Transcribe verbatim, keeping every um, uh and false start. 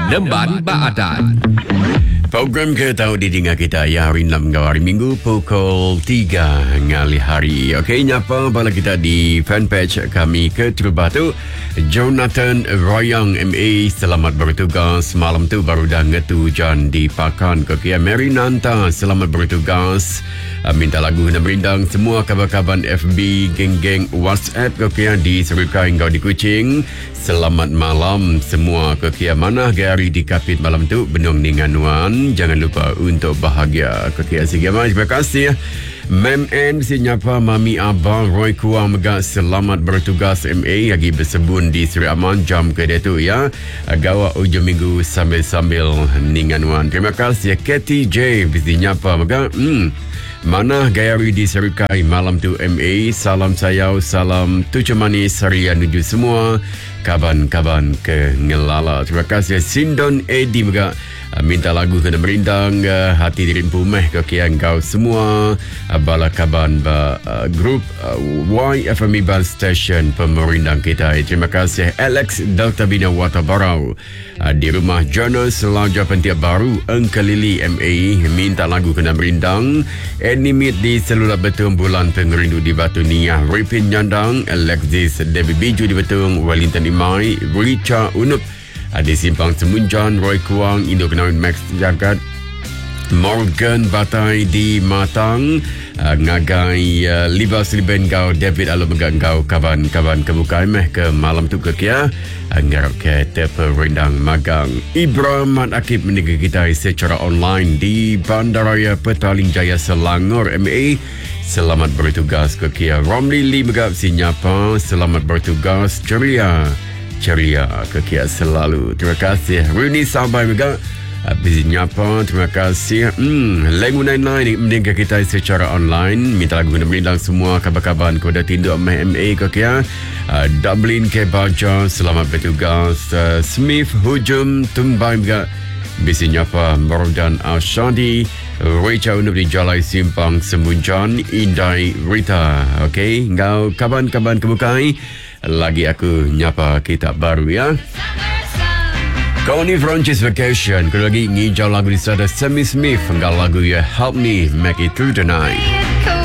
Lemban Baadan. Program ke tahu didengar kita ya hari enam hari Minggu pukul tiga ngali hari. Okey, nyapa bala kita di fanpage kami ke Terubah tu. Jonathan Royang M A selamat bertugas. Malam tu baru dah ngetu hujan di Pakan ke Mary Nanta selamat bertugas. Uh, minta lagu nak berindang semua kabar-kabar F B geng-geng WhatsApp ke di Serukai Engkau di Kuching. Selamat malam semua ke mana gari di Kapit malam tu Benung Ninganuan. Jangan lupa untuk bahagia. Kekia Sigama, terima kasih. Mem N sinyapa Mami Abang Roy Kuang Megak selamat bertugas M A lagi bersembun di Seri Aman jam ke dia tu ya. Gawa ujung minggu sambil-sambil Ninganuan. Terima kasih. Katie J sinyapa Megak. Hmm. Mana gayari di Serukai malam tu M A. Salam sayau, salam tujuh manis harian nuju semua. Kaban-kaban ke Ngelala. Terima kasih. Sindon Edi Megak. Uh, minta lagu kena merindang uh, hati diri pumeh kekian kau semua uh, bala kaban ba uh, grup uh, Y F M Iban Station pemerindang kita. Terima kasih Alex Delta Bina Watabarau uh, di rumah Jonas Lauja Pentia Baru Engkelili M A minta lagu kena merindang. Animit di Selulat Betung Bulan Pengerindu di Batu Niah Ripin Nyandang Alexis Debbie Biju di Betung Wellington Imai Richa Unup di Simpang Semunjan Roy Kuang Indo Kenawin Max Jagat Morgan Batai di Matang uh, Ngagai uh, Libas Liben Gau David Alu Megang Gau Kaban-kaban kebuka meh ke malam tu ke kia uh, ngarap ke terperindang magang Ibrahim Mat Akib mendengar kita secara online di Bandaraya Petaling Jaya Selangor M A. Selamat bertugas ke kia. Romli Lee Megap sinyapa selamat bertugas ceria ceria kekia selalu. Terima kasih. Runi Sabai juga habis nyapa. Terima kasih. Hmm, lagu lain-lain mendengar kita secara online. Minta lagu nak merindang semua kabar-kabar koda tinduk M A kekia. Uh, Dublin ke Baja selamat bertugas. Uh, Smith Hujum Tumbai juga bisi nyapa. Mordan Ashadi Richa Unup di Jalai Simpang Semunjan Indai Rita. Okey, ngau kaban-kaban kebukai. Lagi aku nyapa kitab baru ya. Kau ni Francis Vacation. Kau lagi ngijau lagu di sana Sammy Smith. Engkau lagu ya Help Me Make It Through the Night.